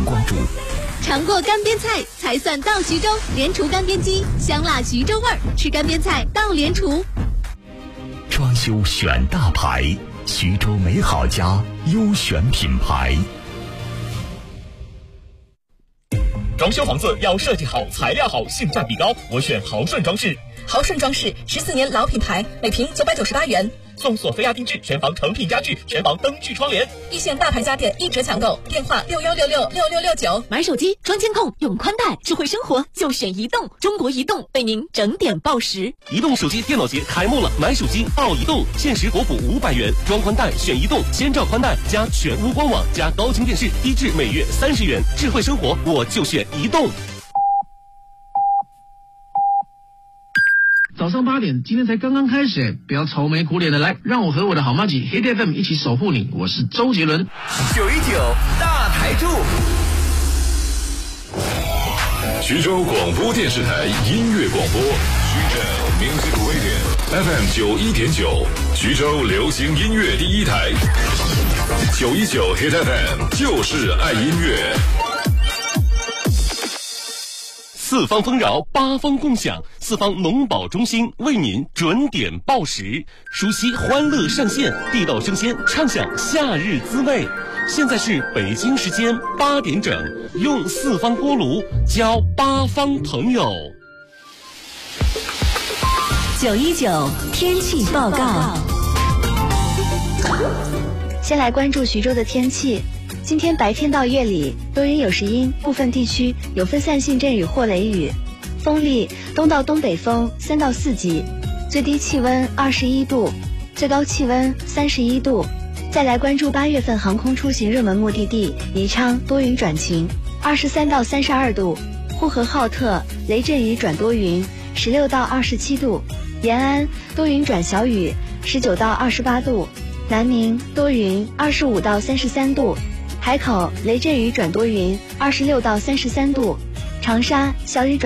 关注。 尝过干煸菜才算到徐州，莲厨干煸鸡，香辣徐州味儿，吃干煸菜到莲厨。 装修选大牌，徐州美好家优选品牌。 装修房子要设计好、材料好、性价比高，我选豪顺装饰。 豪顺装饰14年老品牌，每平998元， 送索菲亚定制全房成品家具、全房灯具窗帘， 一线大牌家电1折抢购，电话61666669。 买手机装监控用宽带，智慧生活就选移动，中国移动为您整点报时。 移动手机电脑节开幕了，买手机报移动，限时国补500元，装宽带选移动，先兆宽带加全屋官网加高清电视，低至每月30元，智慧生活我就选移动。 早上8点，今天才刚刚开始，不要愁眉苦脸的来，让我和我的好妈吉 Hit FM 一起守护你。我是周杰伦。 919大台柱， 徐州广播电视台音乐广播，徐州 Music Radio FM 91.9，徐州流行音乐第一台。919 Hit FM 就是爱音乐。 四方丰饶，八方共享，四方农保中心为您准点报时，熟悉欢乐上线，地道生鲜，畅享夏日滋味。现在是北京时间8点整，用四方锅炉交八方朋友。 919天气报告。 先来关注徐州的天气。今天白天到夜里多云有时阴，部分地区有分散性阵雨或雷雨，风力东到东北风3到4级，最低气温21度，最高气温31度。再来关注8月份航空出行热门目的地宜昌多云转晴，23到32度，呼和浩特雷阵雨转多云，16到27度，延安多云转小雨，19到28度，南宁多云，25到33度，海口雷阵雨转多云，26到33度，长沙小雨转